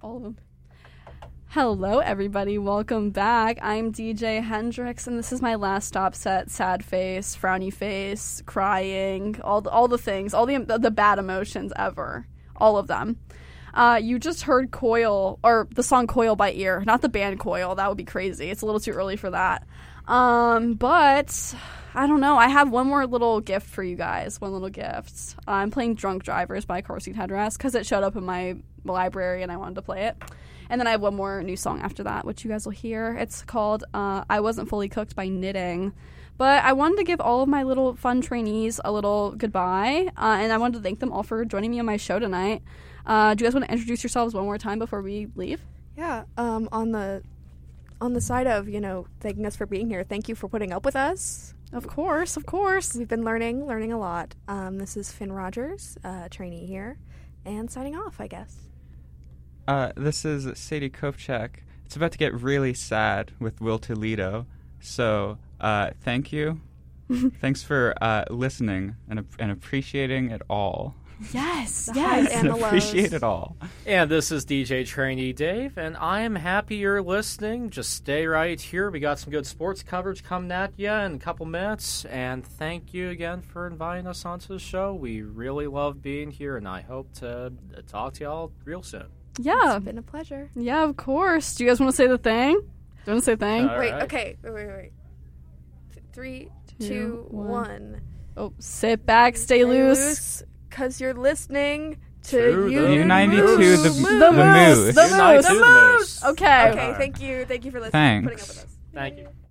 all of them. Hello, everybody. Welcome back. I'm DJ Hendrix, and this is my last stop set. Sad face, frowny face, crying, all the things, all the bad emotions ever. All of them. You just heard Coil, or the song Coil by Ear. Not the band Coil. That would be crazy. It's a little too early for that. But I don't know. I have one more little gift for you guys. One little gift. I'm playing Drunk Drivers by Car Seat Headrest because it showed up in my library and I wanted to play it. And then I have one more new song after that, which you guys will hear. It's called I Wasn't Fully Cooked by Knitting. But I wanted to give all of my little fun trainees a little goodbye. And I wanted to thank them all for joining me on my show tonight. Do you guys want to introduce yourselves one more time before we leave? Yeah, on the side of, thanking us for being here, thank you for putting up with us. Of course. We've been learning a lot. This is Finn Rogers, trainee here, and signing off, I guess. This is Sadie Kopchak. It's about to get really sad with Will Toledo, so thank you. Thanks for listening and appreciating it all. Yes, and the appreciate it all. And this is DJ Trainee Dave, and I am happy you're listening. Just stay right here. We got some good sports coverage coming at you in a couple minutes. And thank you again for inviting us onto the show. We really love being here, and I hope to talk to y'all real soon. Yeah. It's been a pleasure. Yeah, of course. Do you guys want to say the thing? Do you want to say the thing? Wait, right. Okay. Wait. 3, 2, 1. Oh, sit back, stay loose. Because you're listening to U92, the moose. The moose. Okay. Okay, thank you. Thank you for listening. Thanks. Putting up with us. Thank you.